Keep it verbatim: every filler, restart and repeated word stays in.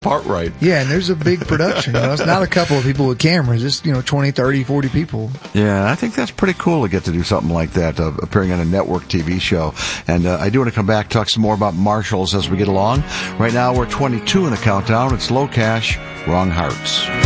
part right. Yeah, and there's a big production. You know, it's not a couple of people with cameras. It's, you know, twenty, thirty, forty people. Yeah, I think that's pretty cool to get to do something like that, uh, appearing on a network T V show. And uh, I do want to come back, talk some more about Marshalls as we get along. Right now, we're twenty-two in the countdown. It's Low Cash, Wrong Hearts.